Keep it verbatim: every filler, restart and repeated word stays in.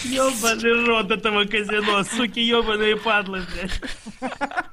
Ёбаный рот этого казино, суки ёбаные падлы, блядь.